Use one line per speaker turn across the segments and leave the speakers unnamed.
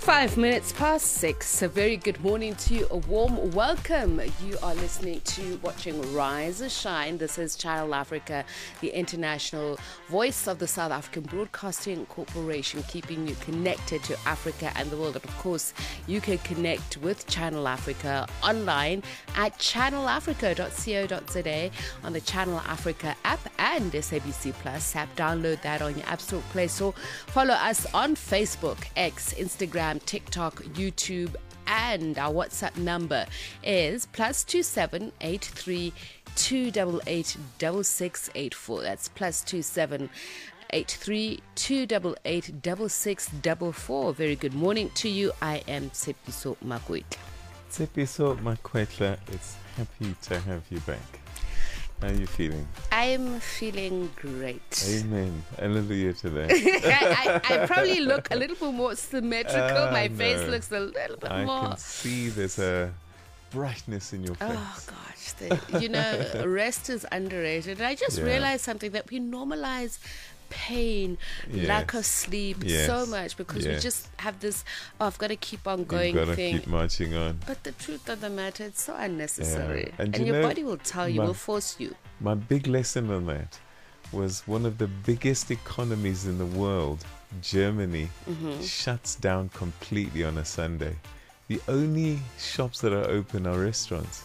5 minutes past 6. A very good morning to you. A warm welcome. You are listening to, watching Rise and Shine. This is Channel Africa, the international voice of the South African Broadcasting Corporation, keeping you connected to Africa and the world. And of course, you can connect with Channel Africa online at channelafrica.co.za on the Channel Africa app and SABC Plus app. Download that on your App Store, Play Store. Follow us on Facebook, X, Instagram, TikTok, YouTube, and our WhatsApp number is +27 83 288 6684. That's +27 83 288 6644. Very good morning to you. I am Tshepiso Makwetla.
Tshepiso Makwetla, it's happy to have you back. How are you feeling?
I'm feeling great.
Amen. Hallelujah to that.
I probably look a little bit more symmetrical. My face looks a little bit more.
I can see there's a brightness in your face.
Oh, gosh. Rest is underrated. And I just realized something, that we normalize pain, lack of sleep so much because we just have this, I've got to keep on going
You've got to
thing.
keep marching on.
But the truth of the matter, it's so unnecessary.
And
your body will tell you, will force you.
My big lesson on that was one of the biggest economies in the world, Germany, shuts down completely on a Sunday. The only shops that are open are restaurants.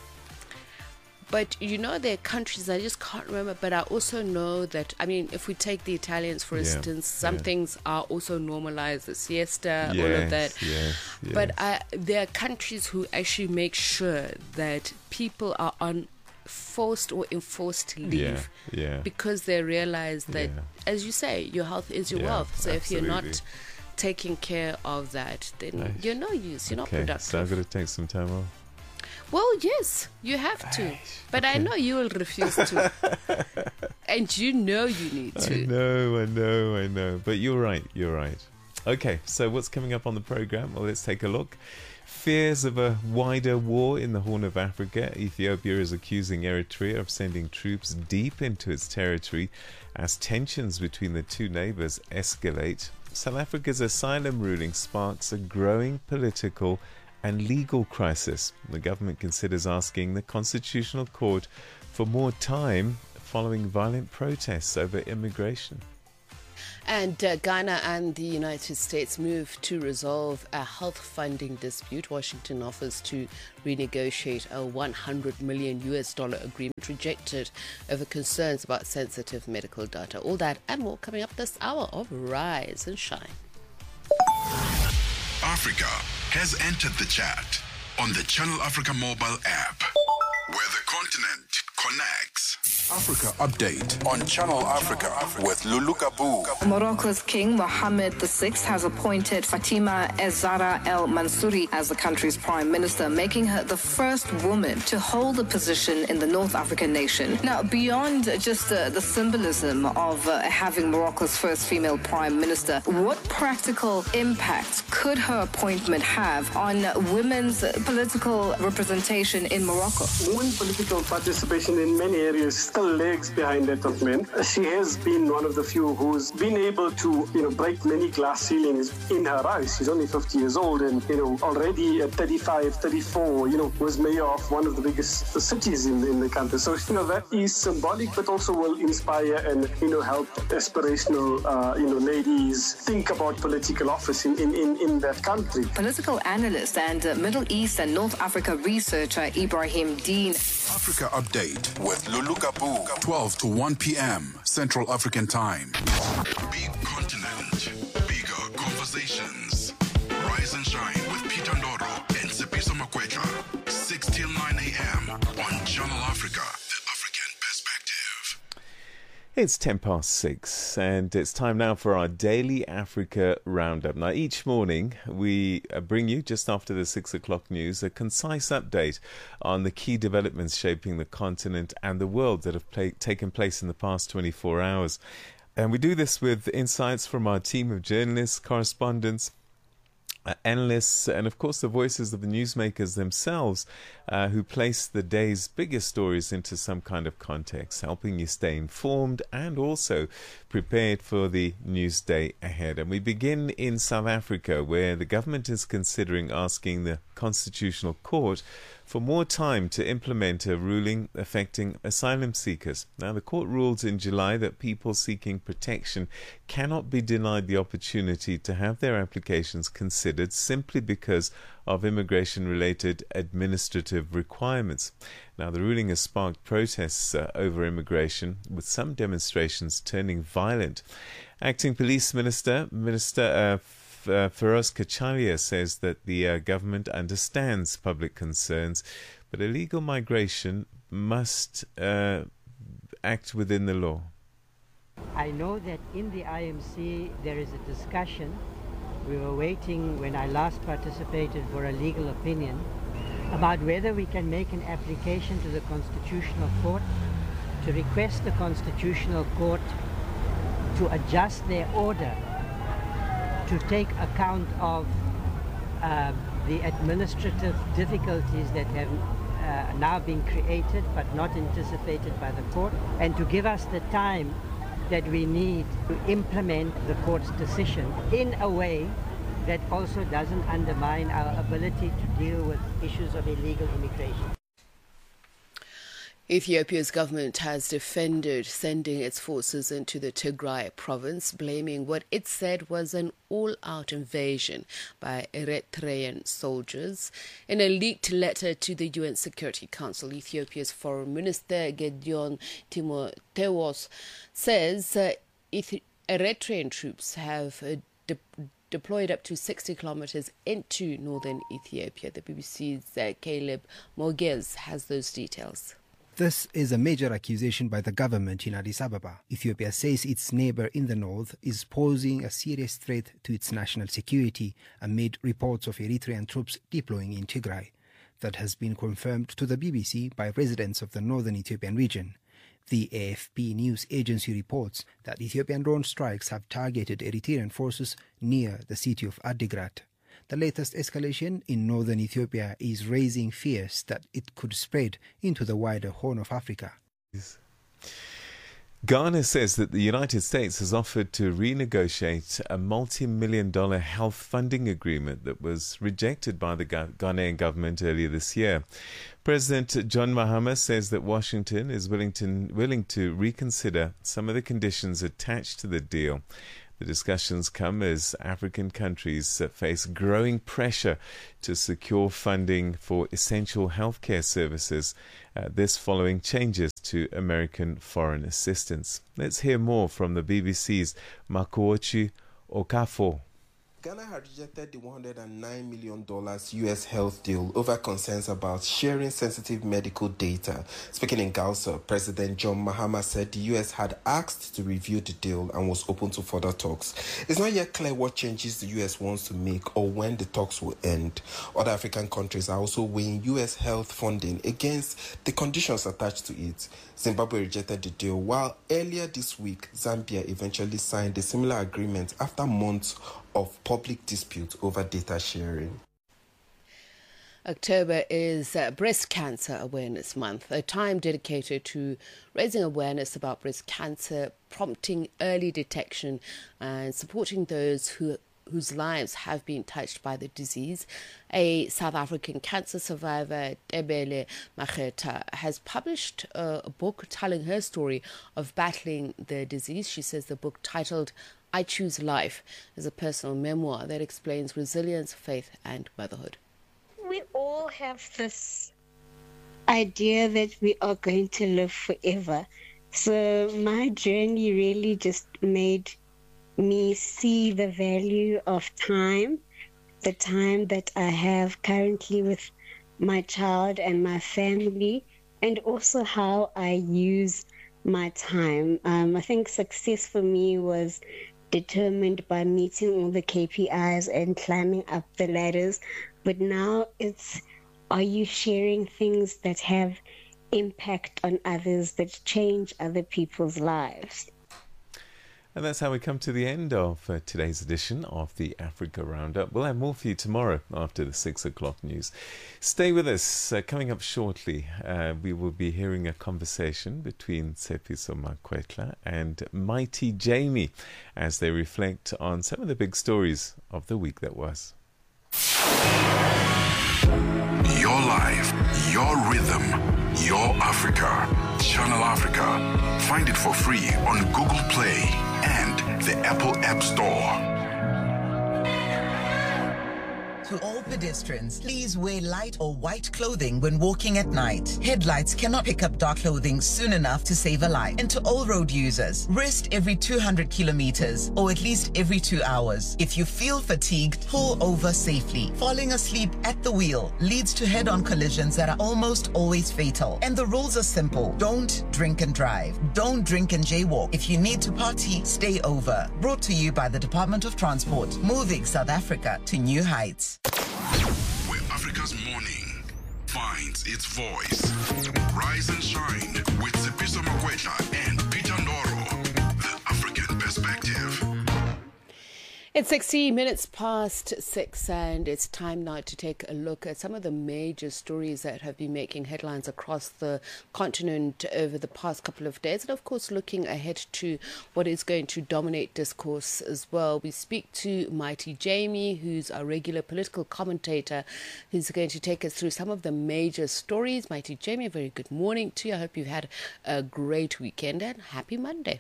But there are countries, I just can't remember, but I also know that, if we take the Italians, for instance, some things are also normalized, the siesta, all of that.
Yes.
But there are countries who actually make sure that people are on forced or enforced leave because they realize that, as you say, your health is your wealth. So if you're not taking care of that, then you're no use, you're not productive.
So I've got to take some time off.
Well, yes, you have to. But I know you will refuse to. And you know you need to.
I know. But you're right. Okay, so what's coming up on the program? Well, let's take a look. Fears of a wider war in the Horn of Africa. Ethiopia is accusing Eritrea of sending troops deep into its territory as tensions between the two neighbours escalate. South Africa's asylum ruling sparks a growing political and legal crisis. The government considers asking the Constitutional Court for more time following violent protests over immigration.
And Ghana and the United States move to resolve a health funding dispute. Washington offers to renegotiate a $100 million agreement rejected over concerns about sensitive medical data. All that and more coming up this hour of Rise and Shine.
Africa has entered the chat on the Channel Africa mobile app, where the continent connects. Africa Update on Channel Africa with Lulu Kabu.
Morocco's King Mohammed VI has appointed Fatima Ez-Zahra El Mansouri as the country's prime minister, making her the first woman to hold the position in the North African nation. Now, beyond just the symbolism of having Morocco's first female prime minister, what practical impact could her appointment have on women's political representation in Morocco?
Women's political participation in many areas still lags behind that of men. She has been one of the few who's been able to, break many glass ceilings in her eyes. She's only 50 years old and, already at 35, 34, was mayor of one of the biggest cities in the country. So, that is symbolic, but also will inspire and, help aspirational, ladies think about political office in that country.
Political analyst and Middle East and North Africa researcher Ibrahim Dean.
Africa Update with Lulu Kabu, 12 to 1 p.m. Central African Time. Big continent, bigger conversations. Rise and Shine with Peter Ndoro and Tshepiso Makwetla. 6 till 9 a.m. on Channel Africa, the African perspective.
It's 6:10, and it's time now for our daily Africa Roundup. Now, each morning we bring you, just after the 6 o'clock news, a concise update on the key developments shaping the continent and the world that have taken place in the past 24 hours. And we do this with insights from our team of journalists, correspondents, Analysts and, of course, the voices of the newsmakers themselves who place the day's biggest stories into some kind of context, helping you stay informed and also prepared for the news day ahead. And we begin in South Africa, where the government is considering asking the Constitutional Court for more time to implement a ruling affecting asylum seekers. Now, the court ruled in July that people seeking protection cannot be denied the opportunity to have their applications considered simply because of immigration-related administrative requirements. Now, the ruling has sparked protests over immigration, with some demonstrations turning violent. Acting Police Minister Feroz Kacharia says that the government understands public concerns, but illegal migration must act within the law.
I know that in the IMC there is a discussion. We were waiting when I last participated for a legal opinion about whether we can make an application to the Constitutional Court to request the Constitutional Court to adjust their order to take account of the administrative difficulties that have now been created but not anticipated by the court, and to give us the time that we need to implement the court's decision in a way that also doesn't undermine our ability to deal with issues of illegal immigration.
Ethiopia's government has defended sending its forces into the Tigray province, blaming what it said was an all-out invasion by Eritrean soldiers. In a leaked letter to the UN Security Council, Ethiopia's Foreign Minister Gideon Timotheos says Eritrean troops have deployed up to 60 kilometers into northern Ethiopia. The BBC's Caleb Mogez has those details.
This is a major accusation by the government in Addis Ababa. Ethiopia says its neighbor in the north is posing a serious threat to its national security amid reports of Eritrean troops deploying in Tigray. That has been confirmed to the BBC by residents of the northern Ethiopian region. The AFP news agency reports that Ethiopian drone strikes have targeted Eritrean forces near the city of Adigrat. The latest escalation in northern Ethiopia is raising fears that it could spread into the wider Horn of Africa.
Ghana says that the United States has offered to renegotiate a multi-million-dollar health funding agreement that was rejected by the Ghanaian government earlier this year. President John Mahama says that Washington is willing to reconsider some of the conditions attached to the deal. The discussions come as African countries face growing pressure to secure funding for essential healthcare services, this following changes to American foreign assistance. Let's hear more from the BBC's Makuochi Okafo.
Ghana had rejected the $109 million U.S. health deal over concerns about sharing sensitive medical data. Speaking in Gausa, President John Mahama said the U.S. had asked to review the deal and was open to further talks. It's not yet clear what changes the U.S. wants to make or when the talks will end. Other African countries are also weighing U.S. health funding against the conditions attached to it. Zimbabwe rejected the deal, while earlier this week, Zambia eventually signed a similar agreement after months of public dispute over data sharing.
October is Breast Cancer Awareness Month, a time dedicated to raising awareness about breast cancer, prompting early detection and supporting those whose lives have been touched by the disease. A South African cancer survivor, Tebele Macheta, has published a book telling her story of battling the disease. She says the book, titled I Choose Life, is a personal memoir that explains resilience, faith and motherhood.
We all have this idea that we are going to live forever. So my journey really just made me see the value of time, the time that I have currently with my child and my family, and also how I use my time. I think success for me was determined by meeting all the KPIs and climbing up the ladders. But now it's, are you sharing things that have impact on others, that change other people's lives?
And that's how we come to the end of today's edition of the Africa Roundup. We'll have more for you tomorrow after the 6 o'clock news. Stay with us. Coming up shortly, we will be hearing a conversation between Tshepiso Makwetla and Mighty Jamie as they reflect on some of the big stories of the week that was.
Your life, your rhythm, your Africa. Channel Africa. Find it for free on Google Play and the Apple App Store.
To all pedestrians, please wear light or white clothing when walking at night. Headlights cannot pick up dark clothing soon enough to save a life. And to all road users, rest every 200 kilometers or at least every 2 hours. If you feel fatigued, pull over safely. Falling asleep at the wheel leads to head-on collisions that are almost always fatal. And the rules are simple. Don't drink and drive. Don't drink and jaywalk. If you need to party, stay over. Brought to you by the Department of Transport, moving South Africa to new heights.
Where Africa's morning finds its voice. Rise and shine with Tshepiso Makwetla and Peter Ndoro. The African Perspective.
It's 60 minutes past 6, and it's time now to take a look at some of the major stories that have been making headlines across the continent over the past couple of days. And of course, looking ahead to what is going to dominate discourse as well. We speak to Mighty Jamie, who's our regular political commentator, who's going to take us through some of the major stories. Mighty Jamie, a very good morning to you. I hope you've had a great weekend and happy Monday.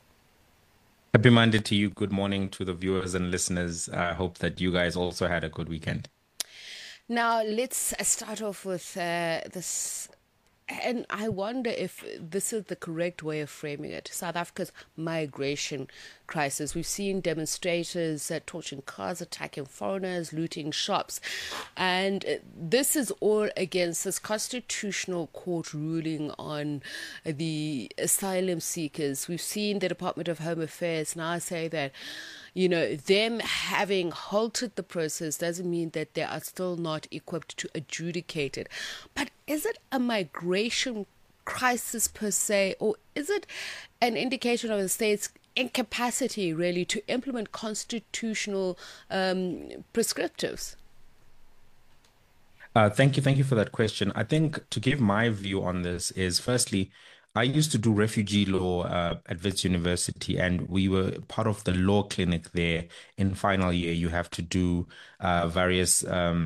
Happy Monday to you. Good morning to the viewers and listeners. I hope that you guys also had a good weekend.
Now, let's start off with this. And I wonder if this is the correct way of framing it. South Africa's migration crisis. We've seen demonstrators torching cars, attacking foreigners, looting shops. And this is all against this constitutional court ruling on the asylum seekers. We've seen the Department of Home Affairs now say that, you know, them having halted the process doesn't mean that they are still not equipped to adjudicate it. But is it a migration crisis per se, or is it an indication of the state's incapacity really to implement constitutional prescriptives?
Thank you for that question. I think to give my view on this is, firstly, I used to do refugee law at Wits University, and we were part of the law clinic there. In final year, you have to do various,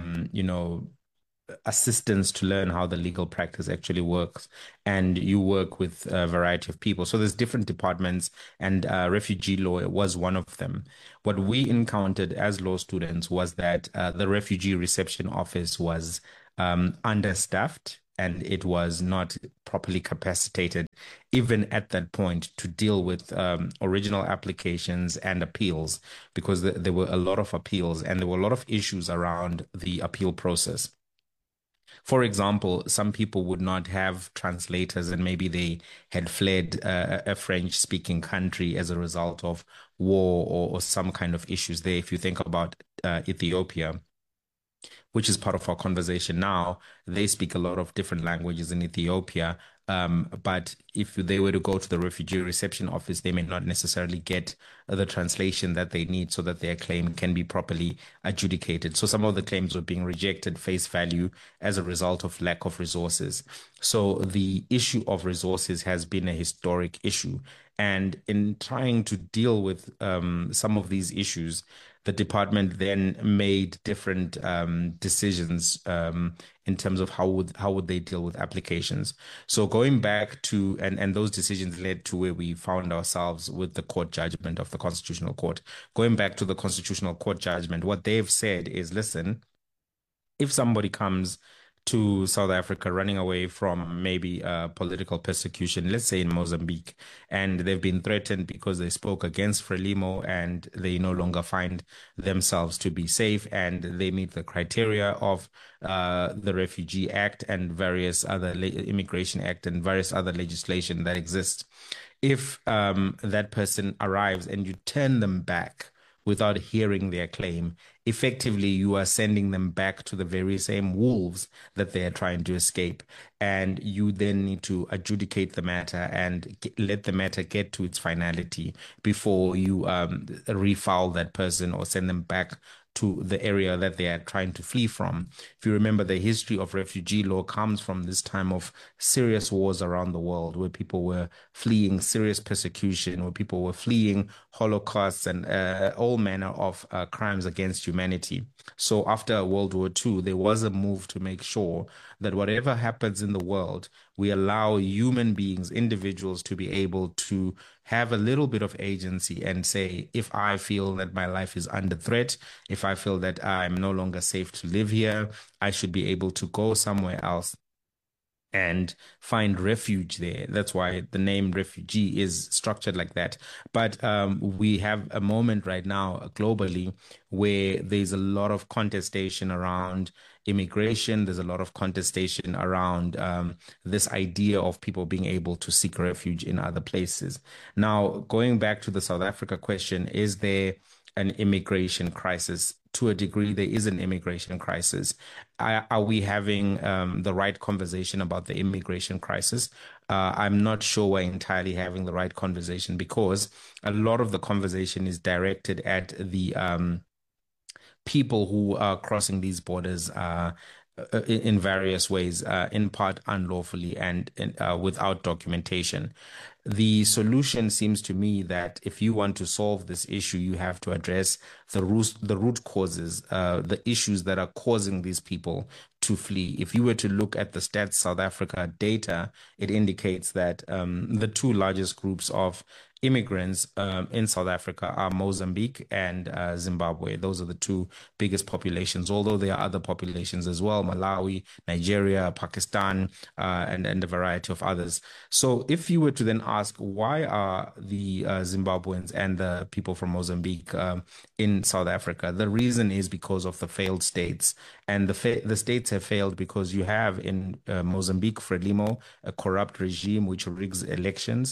assistance to learn how the legal practice actually works, and you work with a variety of people. So there's different departments, and refugee law was one of them. What we encountered as law students was that the refugee reception office was understaffed, and it was not properly capacitated, even at that point, to deal with original applications and appeals, because there were a lot of appeals and there were a lot of issues around the appeal process. For example, some people would not have translators, and maybe they had fled a French-speaking country as a result of war or some kind of issues there. If you think about Ethiopia, which is part of our conversation now, they speak a lot of different languages in Ethiopia. But if they were to go to the refugee reception office, they may not necessarily get the translation that they need so that their claim can be properly adjudicated. So some of the claims were being rejected face value as a result of lack of resources. So the issue of resources has been a historic issue. And in trying to deal with some of these issues, the department then made different decisions in terms of how would they deal with applications. So going back to, and those decisions led to where we found ourselves with the court judgment of the Constitutional Court. Going back to the Constitutional Court judgment, what they've said is, listen, if somebody comes to South Africa running away from maybe political persecution, let's say in Mozambique, and they've been threatened because they spoke against Frelimo and they no longer find themselves to be safe, and they meet the criteria of the Refugee Act and various other Immigration Act and various other legislation that exists. If that person arrives and you turn them back without hearing their claim, effectively you are sending them back to the very same wolves that they are trying to escape. And you then need to adjudicate the matter and let the matter get to its finality before you refoul that person or send them back to the area that they are trying to flee from. If you remember, the history of refugee law comes from this time of serious wars around the world, where people were fleeing serious persecution, where people were fleeing holocausts and all manner of crimes against humanity. So after World War II, there was a move to make sure that whatever happens in the world, we allow human beings, individuals, to be able to have a little bit of agency and say, if I feel that my life is under threat, if I feel that I'm no longer safe to live here, I should be able to go somewhere else and find refuge there. That's why the name refugee is structured like that. But we have a moment right now globally where there's a lot of contestation around immigration. There's a lot of contestation around this idea of people being able to seek refuge in other places. Now, going back to the South Africa question, is there an immigration crisis? To a degree, there is an immigration crisis. Are we having the right conversation about the immigration crisis? I'm not sure we're entirely having the right conversation, because a lot of the conversation is directed at the people who are crossing these borders in various ways, in part unlawfully and without documentation. The solution seems to me that if you want to solve this issue, you have to address the root causes, the issues that are causing these people to flee. If you were to look at the Stats South Africa data, it indicates that the two largest groups of immigrants in South Africa are Mozambique and Zimbabwe. Those are the two biggest populations, although there are other populations as well, Malawi, Nigeria, Pakistan, and a variety of others. So if you were to then ask, why are the Zimbabweans and the people from Mozambique in South Africa? The reason is because of the failed states. And the states have failed because you have in Mozambique, Frelimo, a corrupt regime which rigs elections.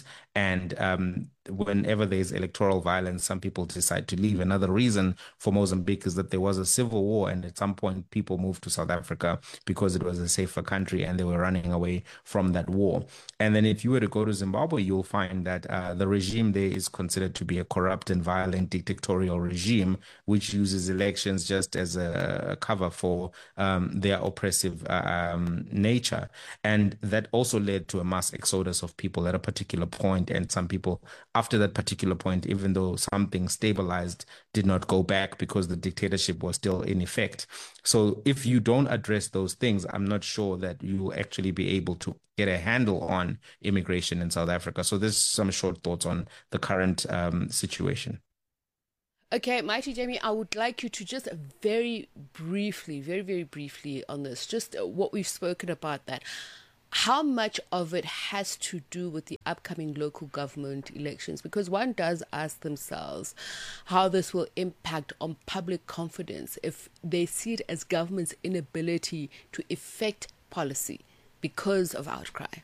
And whenever there's electoral violence, some people decide to leave. Another reason for Mozambique is that there was a civil war, and at some point people moved to South Africa because it was a safer country and they were running away from that war. And then if you were to go to Zimbabwe, you'll find that the regime there is considered to be a corrupt and violent dictatorial regime, which uses elections just as a cover for their oppressive nature. And that also led to a mass exodus of people at a particular point, and some people after that particular point, even though something stabilized, did not go back because the dictatorship was still in effect. So if you don't address those things, I'm not sure that you will actually be able to get a handle on immigration in South Africa. So there's some short thoughts on the current situation.
Okay, Mighty Jamie, I would like you to just very very briefly on this, just what we've spoken about that. How much of it has to do with the upcoming local government elections? Because one does ask themselves how this will impact on public confidence if they see it as government's inability to effect policy because of outcry.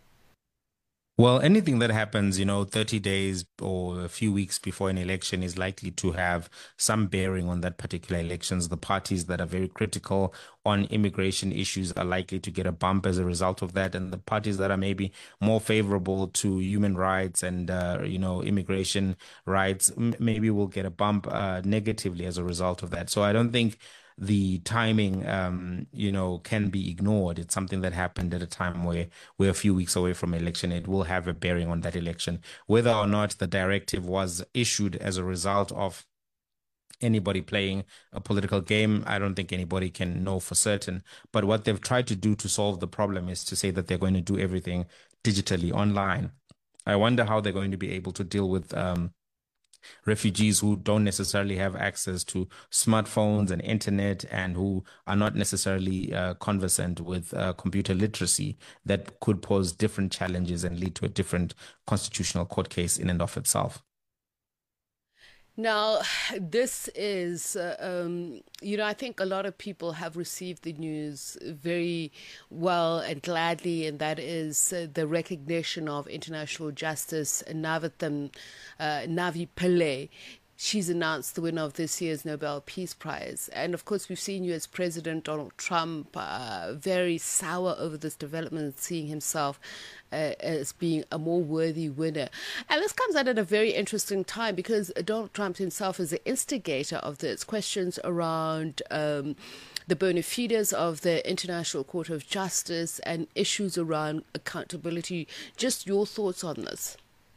Well, anything that happens, 30 days or a few weeks before an election is likely to have some bearing on that particular elections. The parties that are very critical on immigration issues are likely to get a bump as a result of that. And the parties that are maybe more favorable to human rights and, immigration rights, maybe will get a bump negatively as a result of that. So I don't think the timing, can be ignored. It's something that happened at a time where we're a few weeks away from election. It will have a bearing on that election. Whether or not the directive was issued as a result of anybody playing a political game, I don't think anybody can know for certain. But what they've tried to do to solve the problem is to say that they're going to do everything digitally online. I wonder how they're going to be able to deal with refugees who don't necessarily have access to smartphones and internet, and who are not necessarily conversant with computer literacy. That could pose different challenges and lead to a different constitutional court case in and of itself.
Now, this is, I think a lot of people have received the news very well and gladly, and that is the recognition of international justice, Navi Pillay, she's announced the winner of this year's Nobel Peace Prize. And of course, we've seen US President Donald Trump very sour over this development, seeing himself as being a more worthy winner. And this comes out at a very interesting time because Donald Trump himself is the instigator of this. Questions around the bona fides of the International Court of Justice and issues around accountability. Just your thoughts on this?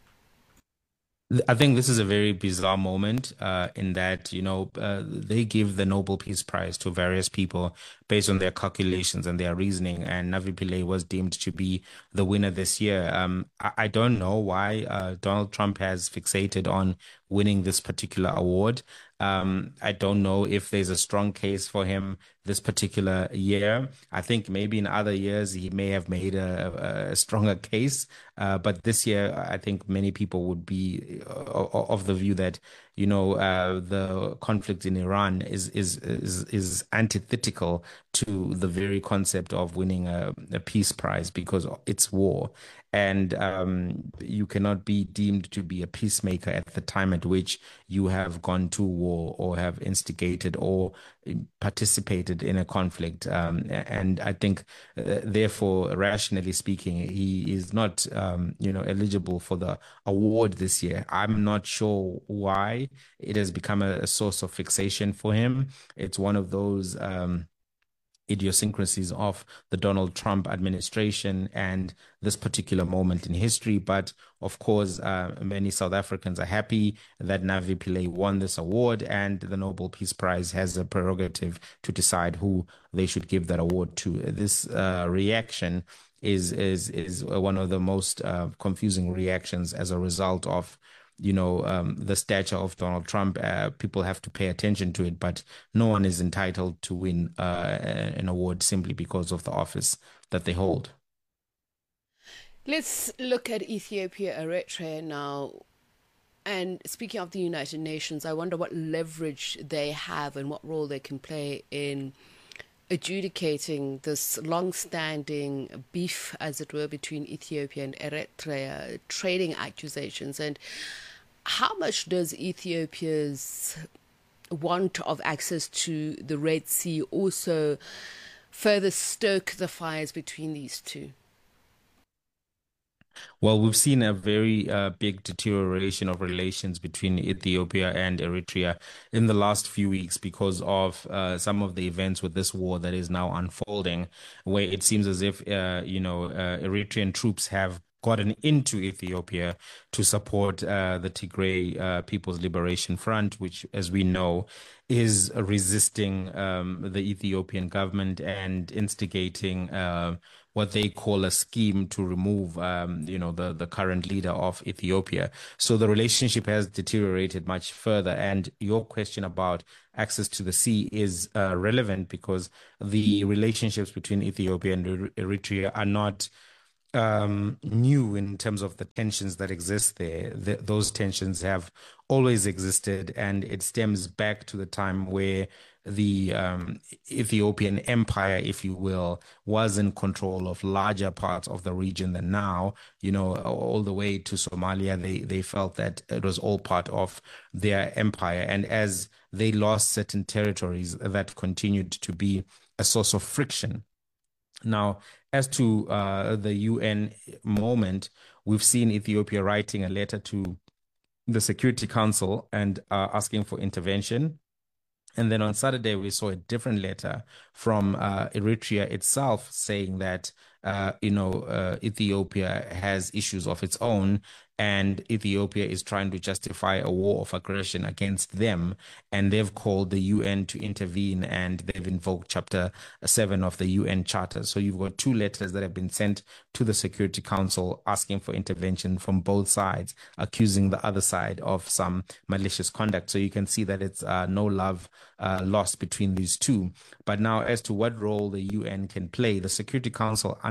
I think this is a very bizarre moment in that, they give the Nobel Peace Prize to various people based on their calculations and their reasoning, and Navi Pillay was deemed to be the winner this year. I don't know why Donald Trump has fixated on winning this particular award. I don't know if there's a strong case for him this particular year. I think maybe in other years he may have made a stronger case. But this year, I think many people would be of the view that, the conflict in Iran is antithetical to the very concept of winning a peace prize because it's war. And you cannot be deemed to be a peacemaker at the time at which you have gone to war or have instigated or participated in a conflict. And I think, therefore, rationally speaking, he is not, eligible for the award this year. I'm not sure why it has become a source of fixation for him. It's one of those idiosyncrasies of the Donald Trump administration and this particular moment in history. But of course, many South Africans are happy that Navi Pillay won this award, and the Nobel Peace Prize has a prerogative to decide who they should give that award to. This reaction is one of the most confusing reactions as a result of the stature of Donald Trump. People have to pay attention to it, but no one is entitled to win an award simply because of the office that they hold.
Let's look at Ethiopia, Eritrea now. And speaking of the United Nations, I wonder what leverage they have and what role they can play in adjudicating this long-standing beef, as it were, between Ethiopia and Eritrea, trading accusations. And how much does Ethiopia's want of access to the Red Sea also further stoke the fires between these two?
Well, we've seen a very big deterioration of relations between Ethiopia and Eritrea in the last few weeks because of some of the events with this war that is now unfolding, where it seems as if, Eritrean troops have gotten into Ethiopia to support the Tigray People's Liberation Front, which, as we know, is resisting the Ethiopian government and instigating what they call a scheme to remove, the current leader of Ethiopia. So the relationship has deteriorated much further. And your question about access to the sea is relevant because the relationships between Ethiopia and Eritrea are not new in terms of the tensions that exist there. Those tensions have always existed, and it stems back to the time where the Ethiopian empire, if you will, was in control of larger parts of the region than now, all the way to Somalia. They felt that it was all part of their empire. And as they lost certain territories, that continued to be a source of friction. Now, as to the UN moment, we've seen Ethiopia writing a letter to the Security Council and asking for intervention. And then on Saturday, we saw a different letter from Eritrea itself saying that, Ethiopia has issues of its own, and Ethiopia is trying to justify a war of aggression against them. And they've called the UN to intervene, and they've invoked Chapter 7 of the UN Charter. So you've got two letters that have been sent to the Security Council asking for intervention from both sides, accusing the other side of some malicious conduct. So you can see that it's no love lost between these two. But now, as to what role the UN can play, the Security Council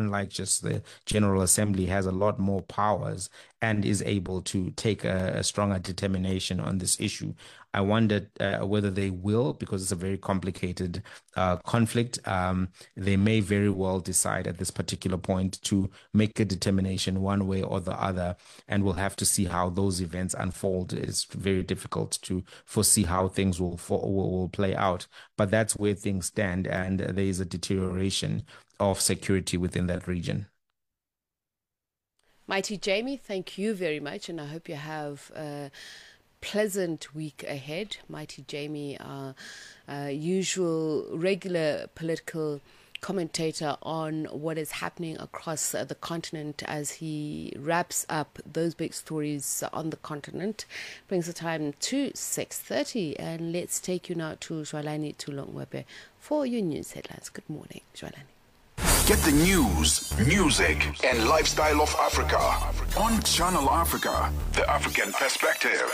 unlike just the General Assembly, has a lot more powers and is able to take a stronger determination on this issue. I wondered whether they will, because it's a very complicated conflict. They may very well decide at this particular point to make a determination one way or the other, and we'll have to see how those events unfold. It's very difficult to foresee how things will play out, but that's where things stand, and there is a deterioration of security within that region.
Mighty Jamie, thank you very much, and I hope you have a pleasant week ahead. Mighty Jamie, our usual regular political commentator on what is happening across the continent as he wraps up those big stories on the continent. Brings the time to 6:30, and let's take you now to Jwalani Tulongwepe for your news headlines. Good morning, Jwalani.
Get the news, music, and lifestyle of Africa on Channel Africa, the African perspective.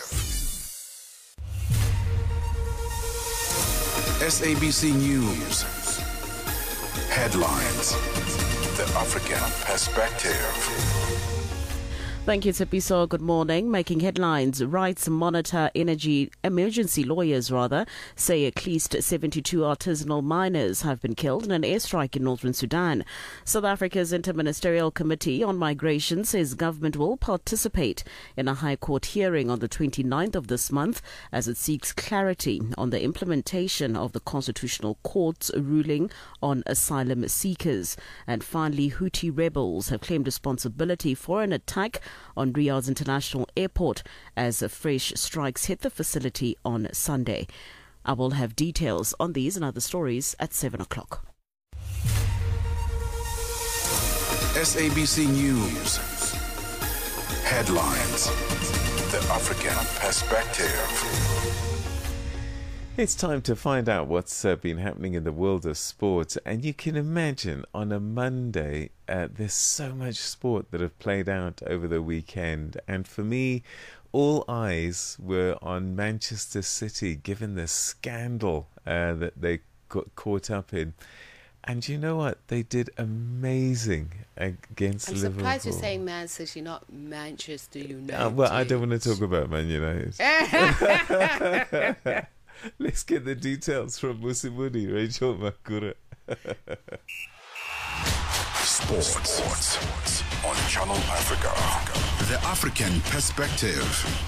SABC News. Headlines. The African perspective.
Thank you, Tsepiso. Good morning. Making headlines. Rights Monitor emergency lawyers say at least 72 artisanal miners have been killed in an airstrike in northern Sudan. South Africa's Interministerial Committee on Migration says government will participate in a High Court hearing on the 29th of this month as it seeks clarity on the implementation of the Constitutional Court's ruling on asylum seekers. And finally, Houthi rebels have claimed responsibility for an attack on Riyadh's international airport as fresh strikes hit the facility on Sunday. I will have details on these and other stories at 7 o'clock.
SABC News. Headlines. The African perspective.
It's time to find out what's been happening in the world of sport. And you can imagine on a Monday, there's so much sport that have played out over the weekend. And for me, all eyes were on Manchester City, given the scandal that they got caught up in. And you know what? They did amazing against Liverpool.
I'm surprised you're saying Man City, not Manchester United.
Well, I don't want to talk about Man United. Let's get the details from Musimudi, Rachel Makura.
Sports on Channel Africa. The African perspective.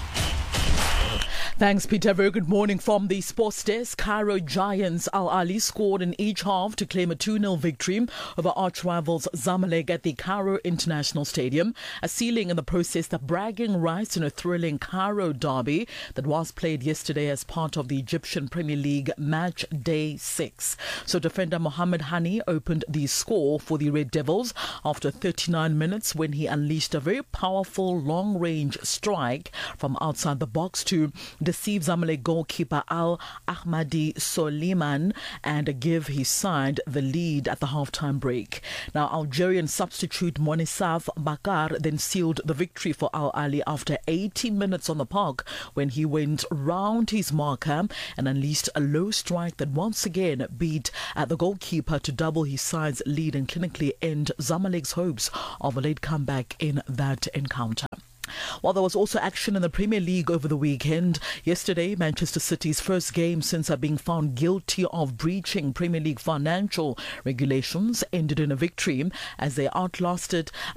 Thanks, Peter. Very good morning from the sports desk. Cairo Giants Al Ahly scored in each half to claim a 2-0 victory over arch rivals Zamalek at the Cairo International Stadium, a sealing in the process the bragging rights in a thrilling Cairo derby that was played yesterday as part of the Egyptian Premier League match day 6. So defender Mohamed Hani opened the score for the Red Devils after 39 minutes when he unleashed a very powerful long-range strike from outside the box to deceive Zamalek goalkeeper Al Ahmadi Soliman and give his side the lead at the halftime break. Now, Algerian substitute Monisaf Bakar then sealed the victory for Al Ahly after 80 minutes on the park when he went round his marker and unleashed a low strike that once again beat the goalkeeper to double his side's lead and clinically end Zamalek's hopes of a late comeback in that encounter. While there was also action in the Premier League over the weekend, yesterday Manchester City's first game since being found guilty of breaching Premier League financial regulations ended in a victory as they outlast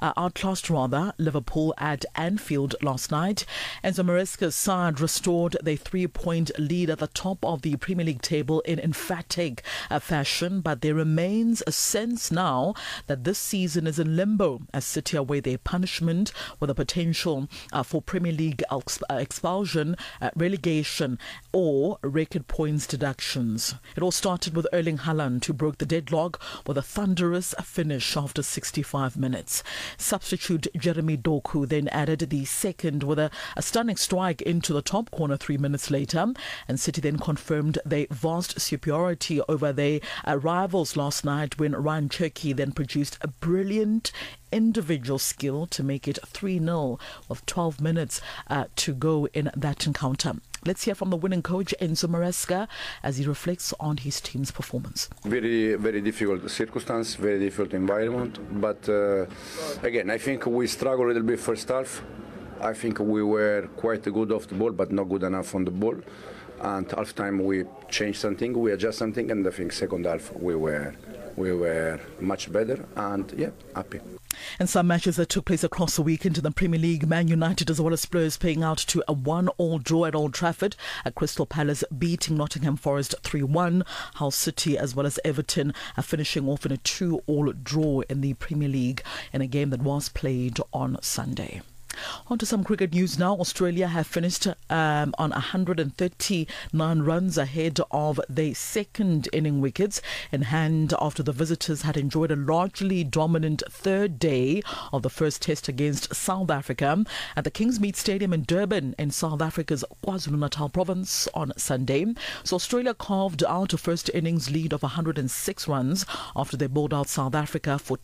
Liverpool at Anfield last night. Enzo Maresca's side restored their 3-point lead at the top of the Premier League table in emphatic fashion, but there remains a sense now that this season is in limbo as City await their punishment with a potential for Premier League expulsion, relegation or record points deductions. It all started with Erling Haaland, who broke the deadlock with a thunderous finish after 65 minutes. Substitute Jeremy Doku then added the second with a stunning strike into the top corner 3 minutes later, and City then confirmed their vast superiority over their rivals last night when Ryan Cherki then produced a brilliant individual skill to make it 3-0 with 12 minutes to go in that encounter. Let's hear from the winning coach, Enzo Maresca, as he reflects on his team's performance.
Very, very difficult circumstance, very difficult environment. But again, I think we struggled a little bit first half. I think we were quite good off the ball, but not good enough on the ball. And half time we changed something, we adjust something, and I think second half we were much better, and yeah, happy.
And some matches that took place across the weekend in the Premier League, Man United as well as Spurs paying out to a 1-1 draw at Old Trafford, at Crystal Palace beating Nottingham Forest 3-1. Hull City as well as Everton are finishing off in a 2-2 draw in the Premier League in a game that was played on Sunday. On to some cricket news now. Australia have finished on 139 runs ahead of their second inning wickets in hand after the visitors had enjoyed a largely dominant third day of the first test against South Africa at the Kingsmead Stadium in Durban in South Africa's KwaZulu-Natal province on Sunday. So Australia carved out a first innings lead of 106 runs after they bowled out South Africa for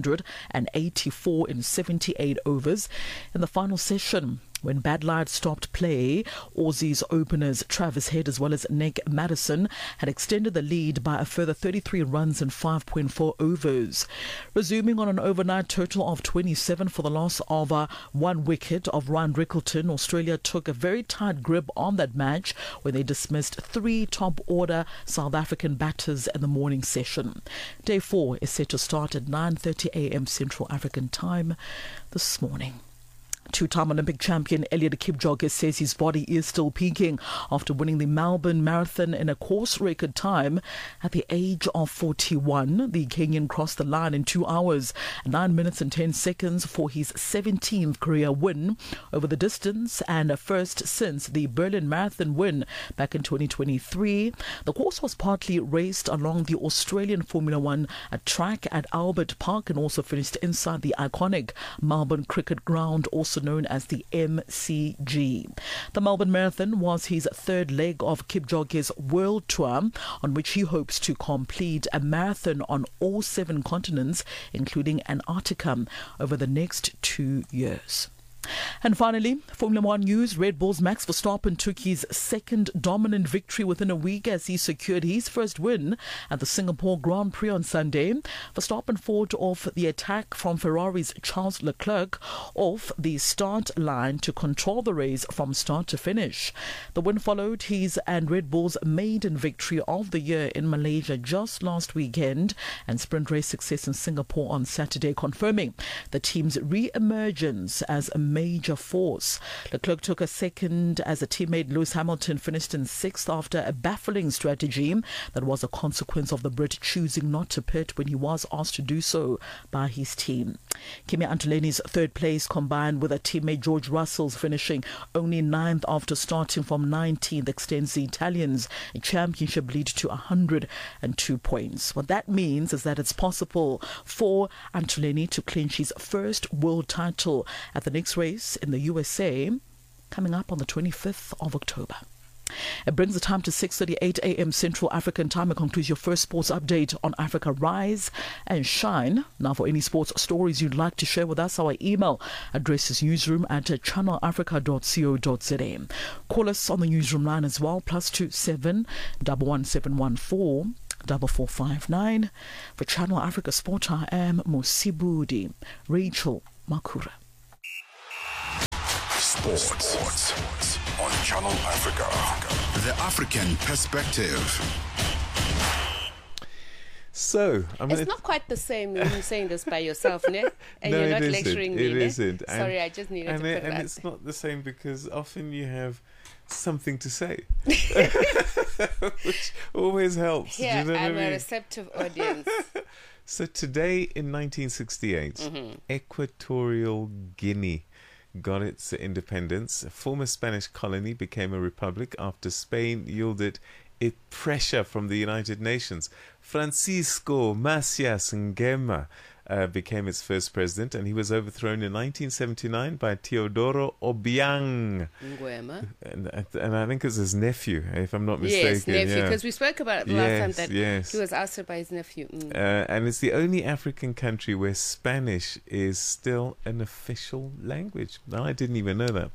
284 in 78 overs. In the final session, when bad light stopped play, Aussies openers Travis Head as well as Nick Maddison had extended the lead by a further 33 runs in 5.4 overs. Resuming on an overnight total of 27 for the loss of one wicket of Ryan Rickleton, Australia took a very tight grip on that match when they dismissed 3 top-order South African batters in the morning session. Day 4 is set to start at 9:30 a.m. Central African Time this morning. Two-time Olympic champion Eliud Kipchoge says his body is still peaking after winning the Melbourne Marathon in a course record time at the age of 41. The Kenyan crossed the line in 2 hours, 9 minutes and 10 seconds for his 17th career win over the distance and a first since the Berlin Marathon win back in 2023. The course was partly raced along the Australian Formula One track at Albert Park and also finished inside the iconic Melbourne Cricket Ground, also known as the MCG. The Melbourne Marathon was his third leg of Kipchoge's world tour, on which he hopes to complete a marathon on all 7 continents, including Antarctica, over the next 2 years. And finally, Formula One news. Red Bull's Max Verstappen took his second dominant victory within a week as he secured his first win at the Singapore Grand Prix on Sunday. Verstappen fought off the attack from Ferrari's Charles Leclerc off the start line to control the race from start to finish. The win followed his and Red Bull's maiden victory of the year in Malaysia just last weekend and sprint race success in Singapore on Saturday, confirming the team's re-emergence as a major force. Leclerc took a second as a teammate Lewis Hamilton finished in 6th after a baffling strategy that was a consequence of the Brit choosing not to pit when he was asked to do so by his team. Kimi Antonelli's third place combined with a teammate George Russell's finishing only 9th after starting from 19th extends the Italians' championship lead to 102 points. What that means is that it's possible for Antonelli to clinch his first world title at the next race in the USA coming up on the 25th of October. It brings the time to 6:38 a.m. Central African Time. It concludes your first sports update on Africa Rise and Shine. Now, for any sports stories you'd like to share with us, our email address is newsroom@channelafrica.co.za. Call us on the newsroom line as well, +27 11714 4459. For Channel Africa Sport, I am Mosibudi Rachel Makura.
Sports on Channel Africa. The African perspective.
So,
it's not quite the same when you're saying this by yourself, ne? And
no,
you're not
it
lecturing me.
It isn't.
Sorry, I just needed to put that.
And it's not the same because often you have something to say, which always helps.
Yeah,
do you know
I'm
what I mean?
A receptive audience.
So today in 1968, Equatorial Guinea got its independence. A former Spanish colony became a republic after Spain yielded it pressure from the United Nations. Francisco Macias Nguema became its first president, and he was overthrown in 1979 by Teodoro Obiang.
Nguema.
And I think it's his nephew, if I'm not mistaken.
Yes, nephew, because we spoke about it the last time that he was ousted by his nephew.
And it's the only African country where Spanish is still an official language. I didn't even know that.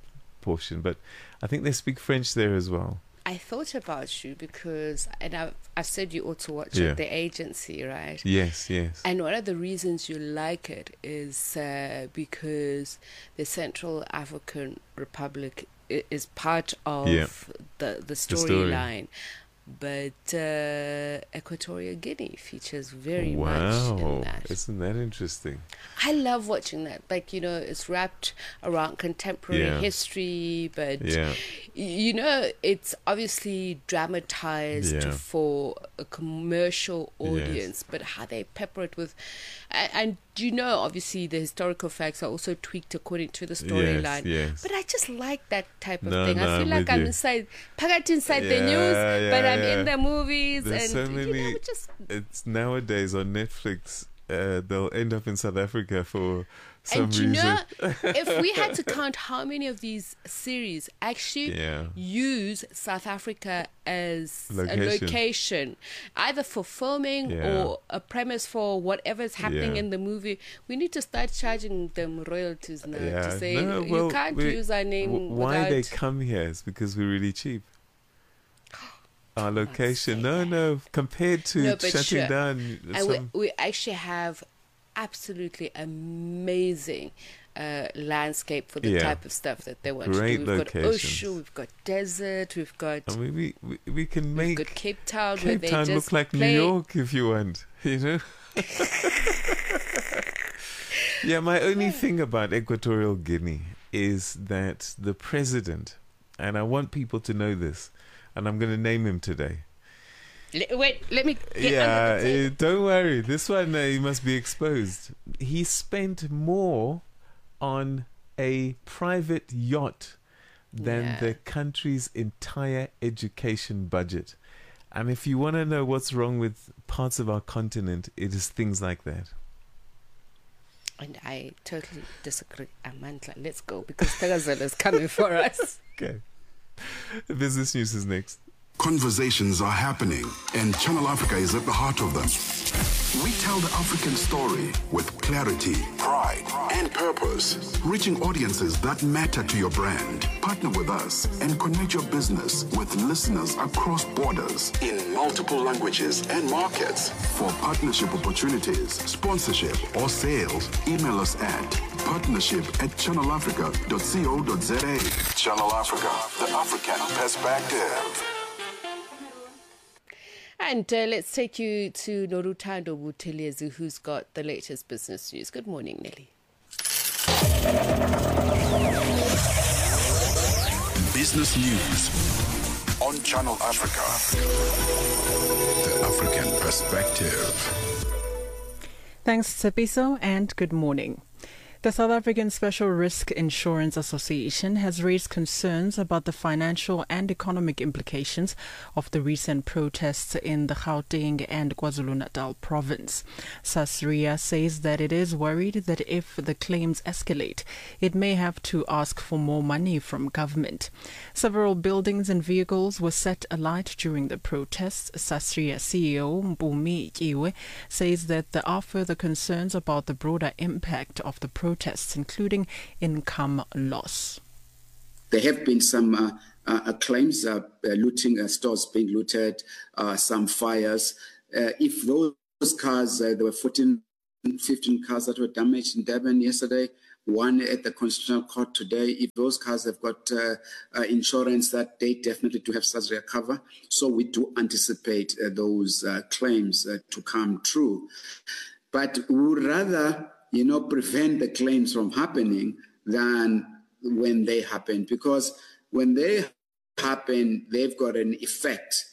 portion, but I think they speak French there as well.
I thought about you because, and I've said you ought to watch
Yeah.
it, The Agency, right?
Yes, yes.
And one of the reasons you like it is because the Central African Republic is part of
Yeah.
the
story.
storyline. But Equatorial Guinea features very much in that.
Isn't that interesting?
I love watching that. Like, it's wrapped around contemporary
Yeah.
history, but,
Yeah.
it's obviously dramatized
Yeah.
for a commercial audience, but how they pepper it with... And obviously the historical facts are also tweaked according to the storyline.
Yes.
But I just like that type of
No,
thing.
no,
I feel
I'm
like
with
I'm
you.
inside the
Yeah,
news, but I'm
yeah.
in the movies.
There's
and
so many.
just...
It's nowadays on Netflix. They'll end up in South Africa for some
And
reason.
if we had to count how many of these series actually
Yeah.
use South Africa as a
Location.
location, either for filming
Yeah.
or a premise for whatever's happening
Yeah.
in the movie, we need to start charging them royalties now
Yeah.
to say,
No,
you
well,
can't use our name
why they
without...
come here is because we're really cheap. Our location, no, compared to
No, but
shutting
sure.
down.
And we actually have absolutely amazing landscape for the
Yeah.
type of stuff that they want
Great
to do. We've got
locations.
ocean, we've got desert, we've got...
I mean, we can make
We've got Cape Town, where
Cape
they
Town
just
look like
play...
New York if you want, Yeah, my only thing about Equatorial Guinea is that the president, and I want people to know this, and I'm going to name him today.
Wait, let me get under the table.
Don't worry. This one, he must be exposed. He spent more on a private yacht than the country's entire education budget. And if you want to know what's wrong with parts of our continent, it is things like that.
And I totally disagree. Amandla, let's go, because Tagazela is coming for us.
Okay. Business News is next.
Conversations are happening, and Channel Africa is at the heart of them. We tell the African story with clarity, pride, and purpose, reaching audiences that matter to your brand. Partner with us and connect your business with listeners across borders in multiple languages and markets. For partnership opportunities, sponsorship, or sales, email us at partnership@channelafrica.co.za. Channel Africa, the African perspective.
And let's take you to Norutando Buthelezi, who's got the latest business news. Good morning, Nelly.
Business News on Channel Africa. The African perspective.
Thanks, Tsepiso, and good morning. The South African Special Risk Insurance Association has raised concerns about the financial and economic implications of the recent protests in the Gauteng and KwaZulu-Natal province. Sasria says that it is worried that if the claims escalate, it may have to ask for more money from government. Several buildings and vehicles were set alight during the protests. Sasria CEO Mpumi Kiwe says that there are further concerns about the broader impact of the protests, including income loss.
There have been some claims, looting, stores being looted, some fires. If those cars, there were 15 cars that were damaged in Durban yesterday, one at the Constitutional Court today. If those cars have got insurance, that they definitely do have such a cover. So we do anticipate those claims to come true. But we would rather prevent the claims from happening than when they happen, because when they happen, they've got an effect.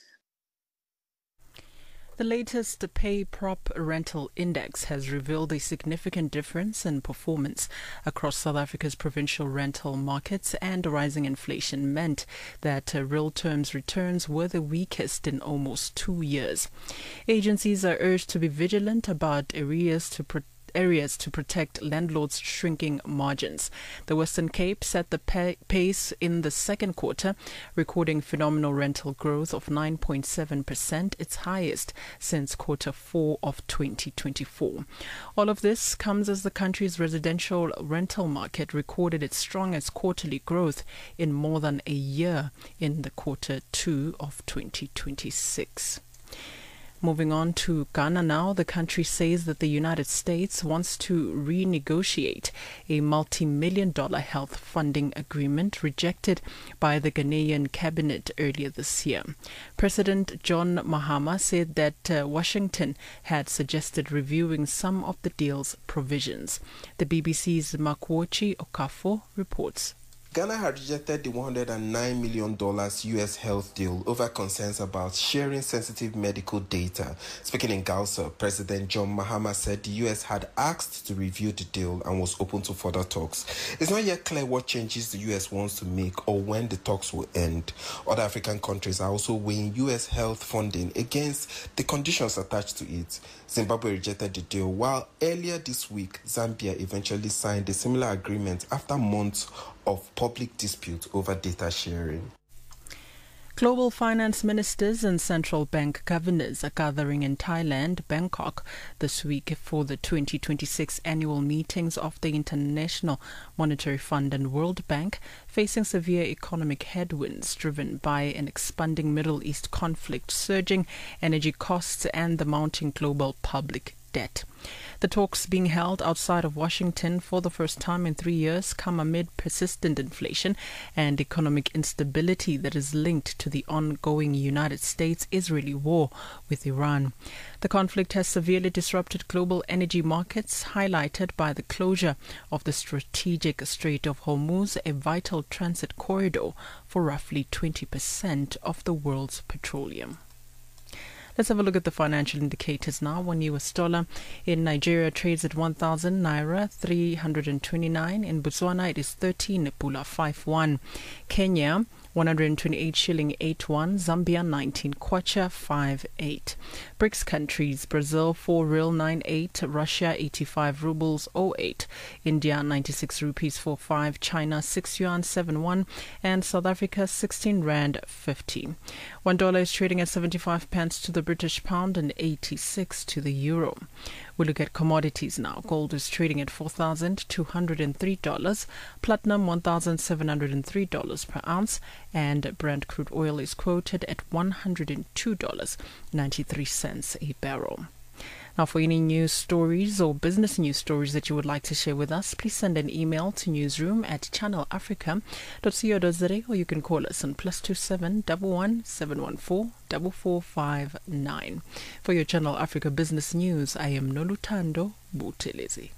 The latest Pay Prop Rental Index has revealed a significant difference in performance across South Africa's provincial rental markets, and rising inflation meant that real terms returns were the weakest in almost 2 years. Agencies are urged to be vigilant about arrears to areas to protect landlords' shrinking margins. The Western Cape set the pace in the second quarter, recording phenomenal rental growth of 9.7%, its highest since quarter 4 of 2024. All of this comes as the country's residential rental market recorded its strongest quarterly growth in more than a year in the quarter 2 of 2026. Moving on to Ghana now, the country says that the United States wants to renegotiate a multi-million-dollar health funding agreement rejected by the Ghanaian cabinet earlier this year. President John Mahama said that Washington had suggested reviewing some of the deal's provisions. The BBC's Makwochi Okafo reports.
Ghana had rejected the $109 million U.S. health deal over concerns about sharing sensitive medical data. Speaking in Gausa, President John Mahama said the U.S. had asked to review the deal and was open to further talks. It's not yet clear what changes the U.S. wants to make or when the talks will end. Other African countries are also weighing U.S. health funding against the conditions attached to it. Zimbabwe rejected the deal, while earlier this week, Zambia eventually signed a similar agreement after months of public dispute over data sharing.
Global finance ministers and central bank governors are gathering in Thailand, Bangkok, this week for the 2026 annual meetings of the International Monetary Fund and World Bank, facing severe economic headwinds driven by an expanding Middle East conflict, surging energy costs, and the mounting global public debt. The talks being held outside of Washington for the first time in 3 years come amid persistent inflation and economic instability that is linked to the ongoing United States-Israeli war with Iran. The conflict has severely disrupted global energy markets, highlighted by the closure of the strategic Strait of Hormuz, a vital transit corridor for roughly 20% of the world's petroleum. Let's have a look at the financial indicators now. One US dollar in Nigeria trades at 1,000 naira 329. In Botswana, it is 13 pula 51. Kenya, 128 shilling 81. Zambia, 19 kwacha 58. BRICS countries: Brazil 4 riel 98, Russia 85 rubles 08, India 96 rupees 45, China 6 yuan 71, and South Africa 16 rand 50. $1 is trading at 75 pence to the British pound and 86 to the euro. We look at commodities now. Gold is trading at $4,203, platinum $1,703 per ounce, and Brent crude oil is quoted at $102.93 a barrel. Now, for any news stories or business news stories that you would like to share with us, please send an email to newsroom@channelafrica.co.za, or you can call us on +27 11 714 4459. For your Channel Africa Business News, I am Nolutando Butelezi.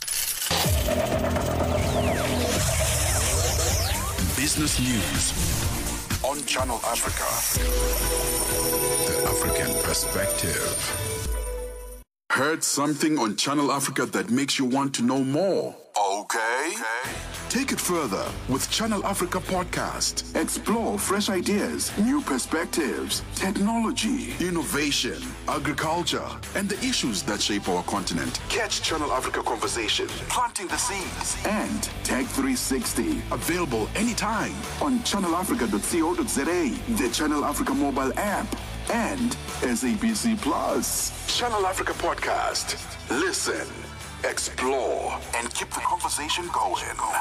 Business News on Channel Africa. The African Perspective. Heard something on Channel Africa that makes you want to know more? Okay. Take it further with Channel Africa Podcast. Explore fresh ideas, new perspectives, technology, innovation, agriculture, and the issues that shape our continent. Catch Channel Africa Conversation, Planting the Seeds, and Tech 360. Available anytime on channelafrica.co.za, the Channel Africa mobile app, and SABC Plus. Channel Africa Podcast. Listen, explore, and keep the conversation going.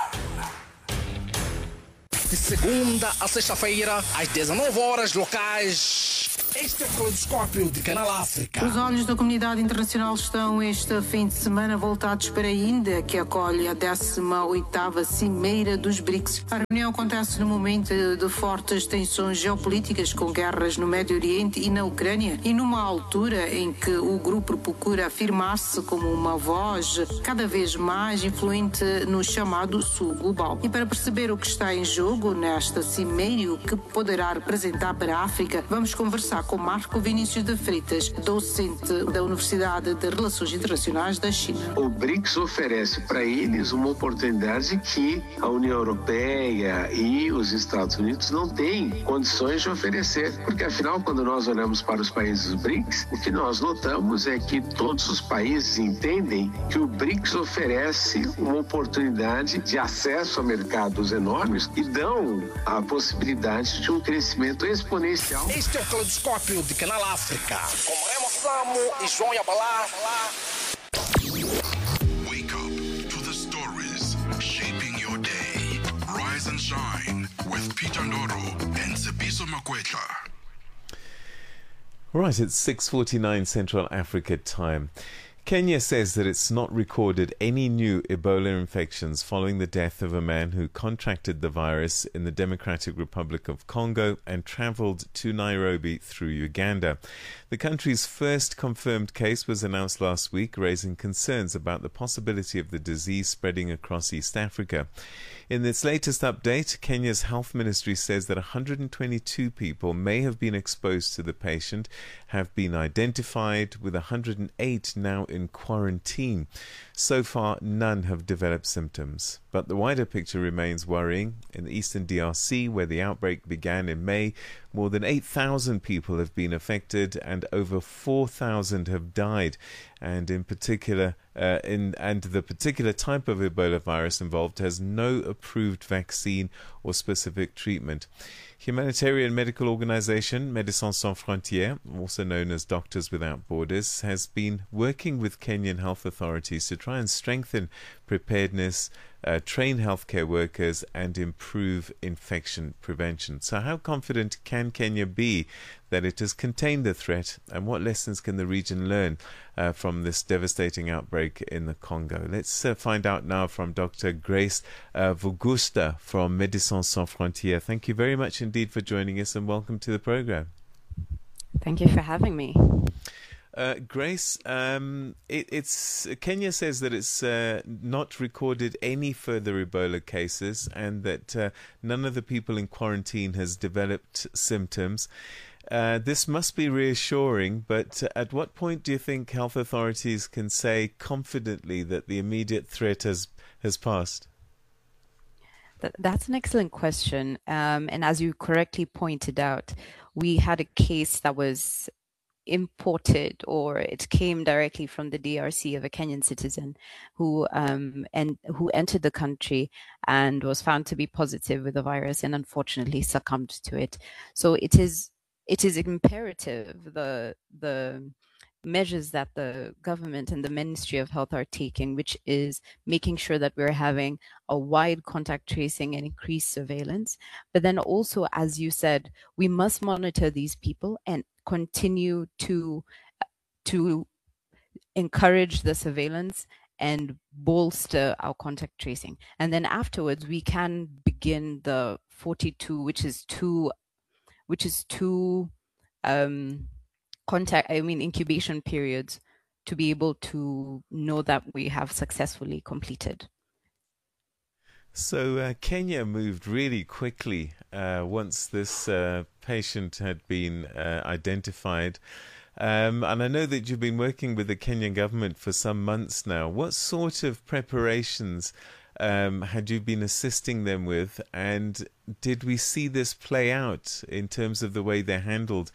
De segunda a sexta-feira, às 19 horas locais. Este é o Caleidoscópio de Canal África.
Os olhos da comunidade internacional estão este fim de semana voltados para a Índia, que acolhe a 18ª Cimeira dos BRICS. A reunião acontece no momento de fortes tensões geopolíticas, com guerras no Médio Oriente e na Ucrânia, e numa altura em que o grupo procura afirmar-se como uma voz cada vez mais influente no chamado Sul Global. E para perceber o que está em jogo nesta cimeira e o que poderá representar para a África, vamos conversar
com Marco Vinícius de Freitas, docente da Universidade de Relações Internacionais da China.
O BRICS oferece para eles uma oportunidade que a União Europeia e os Estados Unidos não têm condições de oferecer, porque afinal, quando nós olhamos para os países do BRICS, o que nós notamos é que todos os países entendem que o BRICS oferece uma oportunidade de acesso a mercados enormes e dão a possibilidade de um crescimento exponencial.
Este é o Caleidoscópio de Canal África, com Remo Samo e João Yabalá.
Wake up to the stories shaping your day. Rise and shine with Peter Ndoro and Tsepiso Makwetla.
Right, it's 6:49 Central Africa time. Kenya says that it's not recorded any new Ebola infections following the death of a man who contracted the virus in the Democratic Republic of Congo and travelled to Nairobi through Uganda. The country's first confirmed case was announced last week, raising concerns about the possibility of the disease spreading across East Africa. In its latest update, Kenya's health ministry says that 122 people may have been exposed to the patient, have been identified, with 108 now in quarantine. So far, none have developed symptoms. But the wider picture remains worrying. In the eastern DRC, where the outbreak began in May, more than 8,000 people have been affected and over 4,000 have died. And in particular, the particular type of Ebola virus involved has no approved vaccine or specific treatment. Humanitarian medical organization Médecins Sans Frontières, also known as Doctors Without Borders, has been working with Kenyan health authorities to try and strengthen preparedness, train healthcare workers and improve infection prevention. So how confident can Kenya be that it has contained the threat, and what lessons can the region learn from this devastating outbreak in the Congo? Let's find out now from Dr. Grace Vugusta from Médecins Sans Frontières. Thank you very much indeed for joining us and welcome to the program.
Thank you for having me.
Grace, it's Kenya says that it's not recorded any further Ebola cases and that none of the people in quarantine has developed symptoms. This must be reassuring, but at what point do you think health authorities can say confidently that the immediate threat has passed?
That's an excellent question. And as you correctly pointed out, we had a case that was imported, or it came directly from the DRC, of a Kenyan citizen who entered the country and was found to be positive with the virus and unfortunately succumbed to it. So it is imperative the measures that the government and the Ministry of Health are taking, which is making sure that we're having a wide contact tracing and increased surveillance. But then also, as you said, we must monitor these people and continue to encourage the surveillance and bolster our contact tracing. And then afterwards, we can begin the 42, which is two incubation periods, to be able to know that we have successfully completed.
So Kenya moved really quickly once this patient had been identified. And I know that you've been working with the Kenyan government for some months now. What sort of preparations had you been assisting them with, and did we see this play out in terms of the way they handled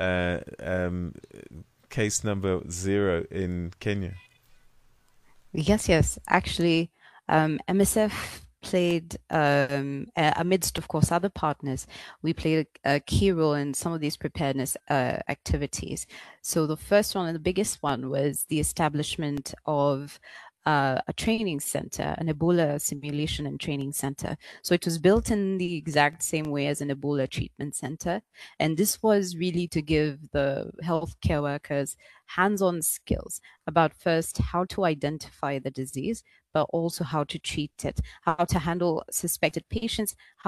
case number 0 in Kenya?
Yes. Actually, MSF played, amidst, of course, other partners, we played a key role in some of these preparedness activities. So the first one and the biggest one was the establishment of a training center, an Ebola simulation and training center. So it was built in the exact same way as an Ebola treatment center. And this was really to give the healthcare workers hands-on skills about first how to identify the disease, but also how to treat it, how to handle suspected patients,